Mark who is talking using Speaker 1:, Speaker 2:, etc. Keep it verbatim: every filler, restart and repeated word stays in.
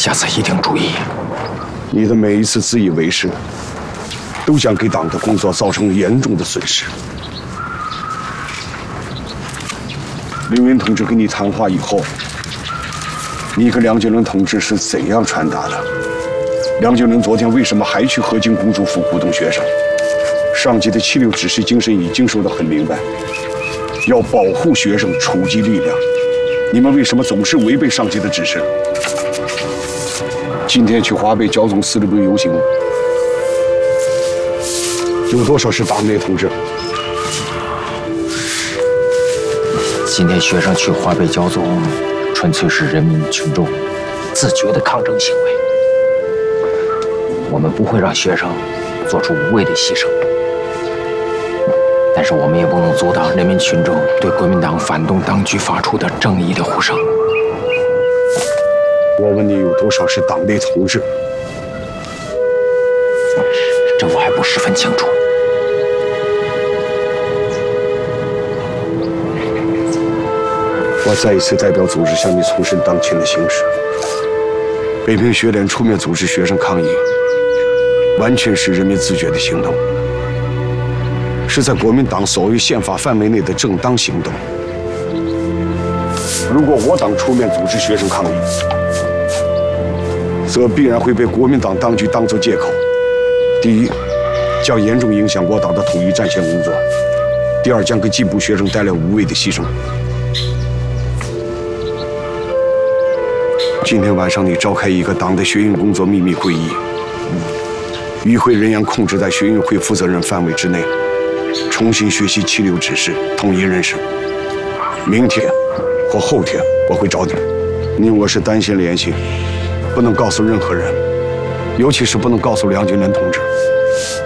Speaker 1: 下次一定注意。
Speaker 2: 你的每一次自以为是，都将给党的工作造成严重的损失。刘云同志跟你谈话以后，你跟梁俊伦同志是怎样传达的？梁俊伦昨天为什么还去河津公主府鼓动学生？上级的七六指示精神已经说得很明白，要保护学生，储积力量。你们为什么总是违背上级的指示？今天去华北剿总四十路游行，有多少是党内同志？
Speaker 1: 今天学生去华北剿总，纯粹是人民群众自觉的抗争行为。我们不会让学生做出无谓的牺牲，但是我们也不能阻挡人民群众对国民党反动当局发出的正义的呼声。
Speaker 2: 我问你，有多少是党内同志？
Speaker 1: 这我还不十分清楚。
Speaker 2: 我再一次代表组织向你重申当前的形势。北平学联出面组织学生抗议，完全是人民自觉的行动，是在国民党所谓宪法范围内的正当行动。如果我党出面组织学生抗议，则必然会被国民党当局当作借口。第一，将严重影响我党的统一战线工作；第二，将给进步学生带来无谓的牺牲。今天晚上你召开一个党的学运工作秘密会议，与会人员控制在学运会负责人范围之内，重新学习七六指示，统一认识。明天或后天我会找你，你我是单线联系，不能告诉任何人，尤其是不能告诉梁俊伦同志。